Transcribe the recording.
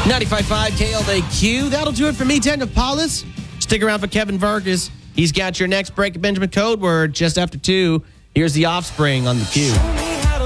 95.5 KLAQ. That'll do it for me, Ted Paulus. Stick around for Kevin Vargas. He's got your next Breaking Benjamin code word just after 2. Here's The Offspring on the Q.